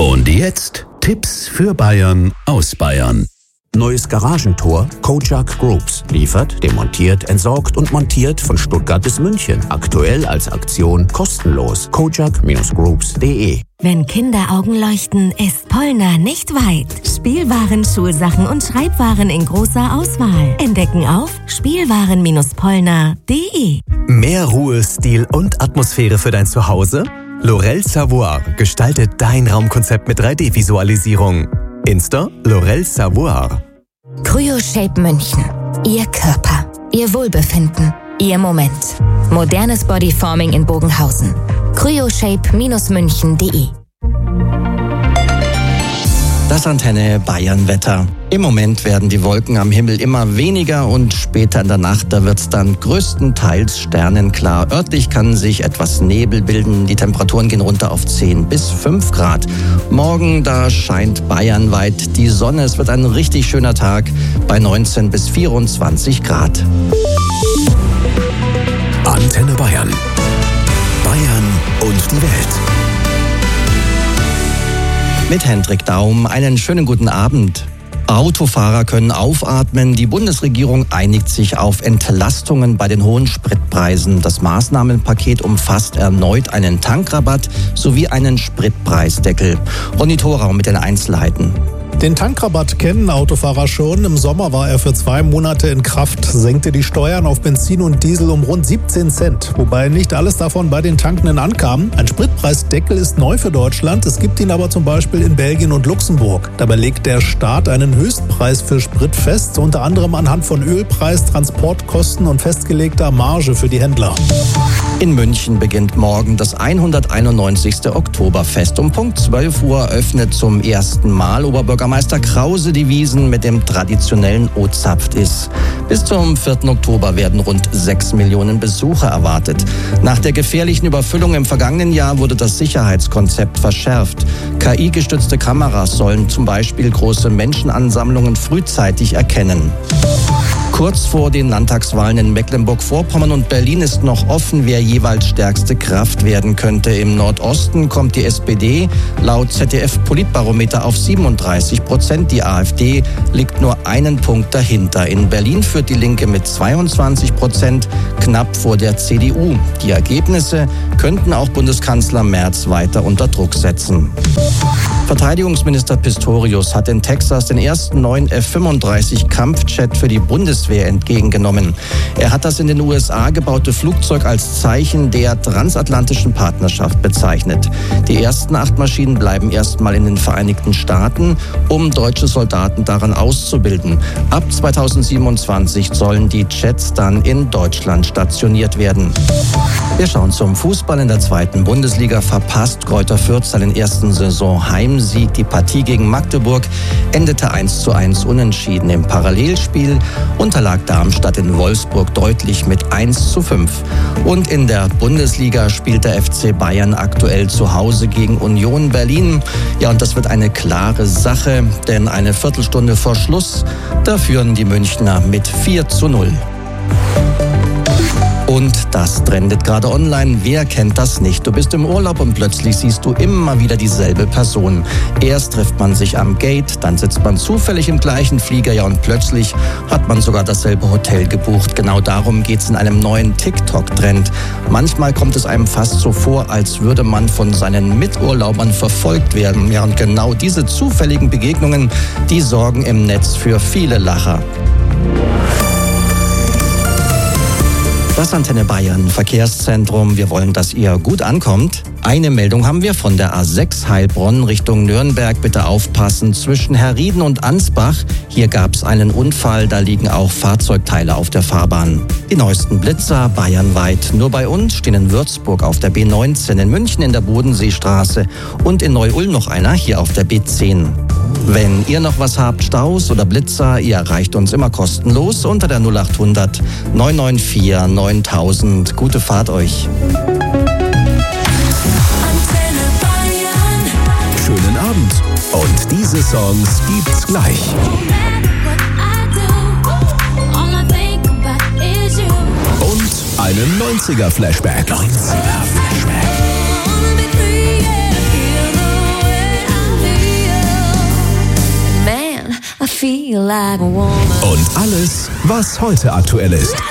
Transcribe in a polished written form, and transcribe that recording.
Und jetzt Tipps für Bayern aus Bayern. Neues Garagentor Kojak Groups. Liefert, demontiert, entsorgt und montiert von Stuttgart bis München. Aktuell als Aktion kostenlos. kojak-groups.de. Wenn Kinderaugen leuchten, ist Pollner nicht weit. Spielwaren, Schulsachen und Schreibwaren in großer Auswahl. Entdecken auf spielwaren-pollner.de. Mehr Ruhe, Stil und Atmosphäre für dein Zuhause? Laurel Savoir gestaltet dein Raumkonzept mit 3D-Visualisierung. Insta Laurel Savoir. CryoShape München. Ihr Körper, Ihr Wohlbefinden, Ihr Moment. Modernes Bodyforming in Bogenhausen. CryoShape-münchen.de. Das Antenne Bayern Wetter. Im Moment werden die Wolken am Himmel immer weniger und später in der Nacht, da wird es dann größtenteils sternenklar. Örtlich kann sich etwas Nebel bilden. Die Temperaturen gehen runter auf 10 bis 5 Grad. Morgen, da scheint bayernweit die Sonne. Es wird ein richtig schöner Tag bei 19 bis 24 Grad. Antenne Bayern. Bayern und die Welt. Mit Hendrik Daum einen schönen guten Abend. Autofahrer können aufatmen. Die Bundesregierung einigt sich auf Entlastungen bei den hohen Spritpreisen. Das Maßnahmenpaket umfasst erneut einen Tankrabatt sowie einen Spritpreisdeckel. Ronny Thorau mit den Einzelheiten. Den Tankrabatt kennen Autofahrer schon. Im Sommer war er für 2 Monate in Kraft, senkte die Steuern auf Benzin und Diesel um rund 17 Cent, wobei nicht alles davon bei den Tankenden ankam. Ein Spritpreisdeckel ist neu für Deutschland, es gibt ihn aber zum Beispiel in Belgien und Luxemburg. Dabei legt der Staat einen Höchstpreis für Sprit fest, unter anderem anhand von Ölpreis, Transportkosten und festgelegter Marge für die Händler. In München beginnt morgen das 191. Oktoberfest. Um Punkt 12 Uhr öffnet zum ersten Mal Oberbürgermeister Krause die Wiesn mit dem traditionellen O-Zapft-Iss. Bis zum 4. Oktober werden rund 6 Millionen Besucher erwartet. Nach der gefährlichen Überfüllung im vergangenen Jahr wurde das Sicherheitskonzept verschärft. KI-gestützte Kameras sollen zum Beispiel große Menschenansammlungen frühzeitig erkennen. Kurz vor den Landtagswahlen in Mecklenburg-Vorpommern und Berlin ist noch offen, wer jeweils stärkste Kraft werden könnte. Im Nordosten kommt die SPD laut ZDF-Politbarometer auf 37%. Die AfD liegt nur einen Punkt dahinter. In Berlin führt die Linke mit 22%, knapp vor der CDU. Die Ergebnisse könnten auch Bundeskanzler Merz weiter unter Druck setzen. Verteidigungsminister Pistorius hat in Texas den ersten neuen F-35 Kampfjet für die Bundeswehr entgegengenommen. Er hat das in den USA gebaute Flugzeug als Zeichen der transatlantischen Partnerschaft bezeichnet. Die ersten 8 Maschinen bleiben erstmal in den Vereinigten Staaten, um deutsche Soldaten daran auszubilden. Ab 2027 sollen die Jets dann in Deutschland stationiert werden. Wir schauen zum Fußball. In der 2. Bundesliga verpasst Greuther Fürth seinen ersten Saisonheimsieg. Die Partie gegen Magdeburg endete 1:1 unentschieden. Im Parallelspiel unterlag Darmstadt in Wolfsburg deutlich mit 1:5. Und in der Bundesliga spielt der FC Bayern aktuell zu Hause gegen Union Berlin. Ja, und das wird eine klare Sache, denn eine Viertelstunde vor Schluss, da führen die Münchner mit 4:0. Und das trendet gerade online. Wer kennt das nicht? Du bist im Urlaub und plötzlich siehst du immer wieder dieselbe Person. Erst trifft man sich am Gate, dann sitzt man zufällig im gleichen Flieger, ja, und plötzlich hat man sogar dasselbe Hotel gebucht. Genau darum geht's in einem neuen TikTok-Trend. Manchmal kommt es einem fast so vor, als würde man von seinen Miturlaubern verfolgt werden. Ja, und genau diese zufälligen Begegnungen, die sorgen im Netz für viele Lacher. Das Antenne Bayern Verkehrszentrum. Wir wollen, dass ihr gut ankommt. Eine Meldung haben wir von der A6 Heilbronn Richtung Nürnberg. Bitte aufpassen, zwischen Herrieden und Ansbach. Hier gab es einen Unfall, da liegen auch Fahrzeugteile auf der Fahrbahn. Die neuesten Blitzer bayernweit. Nur bei uns stehen in Würzburg auf der B19, in München in der Bodenseestraße und in Neu-Ulm noch einer, hier auf der B10. Wenn ihr noch was habt, Staus oder Blitzer, ihr erreicht uns immer kostenlos unter der 0800 994 9000. Gute Fahrt euch. Schönen Abend. Und diese Songs gibt's gleich. Und einen 90er-Flashback. Und alles, was heute aktuell ist.